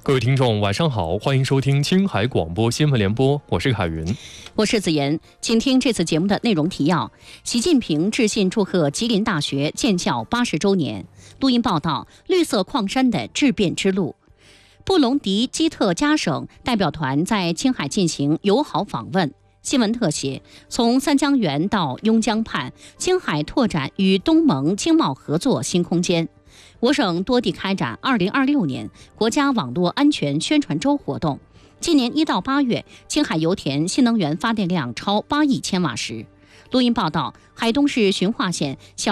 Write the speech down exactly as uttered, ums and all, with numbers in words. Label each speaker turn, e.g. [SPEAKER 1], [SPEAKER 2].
[SPEAKER 1] 各位听众，晚上好，欢迎收听青海广播新闻联播，我是凯云，
[SPEAKER 2] 我是子妍，请听这次节目的内容提要：习近平致信祝贺吉林大学建校八十周年。录音报道：绿色矿山的质变之路。布隆迪基特加省代表团在青海进行友好访问。新闻特写：从三江源到邕江畔，青海拓展与东盟经贸合作新空间。我省多地开展二零二六年国家网络安全宣传周活动。今年一到八月，青海油田新能源发电量超八亿千瓦时。录音报道：海东市循化县小